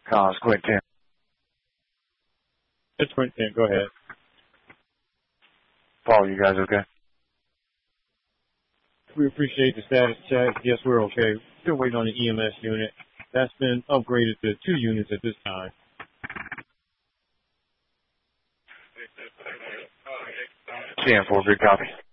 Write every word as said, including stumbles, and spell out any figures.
Oh, it's Quentin. It's Quentin. Go ahead. Paul, you guys okay? We appreciate the status check. Yes, we're okay. Still waiting on the E M S unit. That's been upgraded to two units at this time. C M four, good copy.